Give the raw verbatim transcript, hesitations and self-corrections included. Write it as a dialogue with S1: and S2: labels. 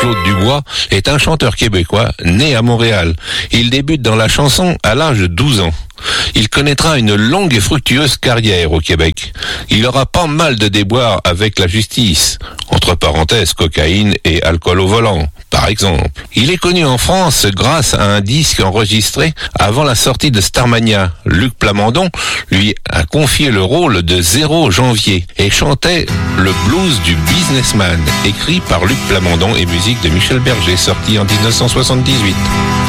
S1: Claude Dubois est un chanteur québécois né à Montréal. Il débute dans la chanson à l'âge de douze ans. Il connaîtra une longue et fructueuse carrière au Québec. Il aura pas mal de déboires avec la justice, entre parenthèses cocaïne et alcool au volant, par exemple. Il est connu en France grâce à un disque enregistré avant la sortie de Starmania. Luc Plamondon lui a confié le rôle de Zéro Janvier et chantait le blues du businessman, écrit par Luc Plamondon et musique de Michel Berger, sorti en dix-neuf cent soixante-dix-huit.